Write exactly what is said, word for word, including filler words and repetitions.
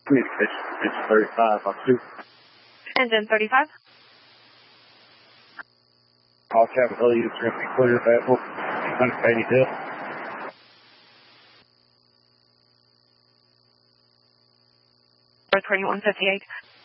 Communication, engine thirty-five, on two. Engine thirty-five. All capital units are going to be clear of Apple, one hundred eighty Hill. twenty-one fifty-eight.